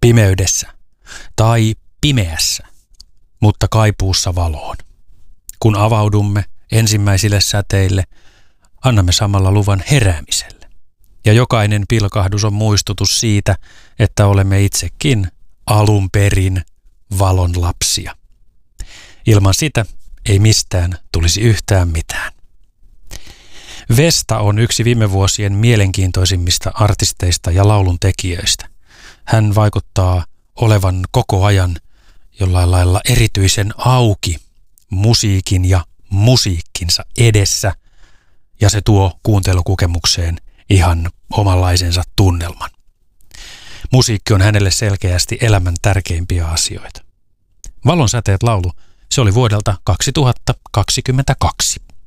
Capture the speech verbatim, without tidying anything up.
Pimeydessä tai pimeässä, mutta kaipuussa valoon. Kun avaudumme ensimmäisille säteille, annamme samalla luvan heräämiselle. Ja jokainen pilkahdus on muistutus siitä, että olemme itsekin alun perin valon lapsia. Ilman sitä ei mistään tulisi yhtään mitään. Vesta on yksi viime vuosien mielenkiintoisimmista artisteista ja laulun tekijöistä. Hän vaikuttaa olevan koko ajan jollain lailla erityisen auki musiikin ja musiikkinsa edessä, ja se tuo kuuntelukokemukseen ihan omanlaisensa tunnelman. Musiikki on hänelle selkeästi elämän tärkeimpiä asioita. Valon säteet laulu, se oli vuodelta kaksituhattakaksikymmentäkaksi.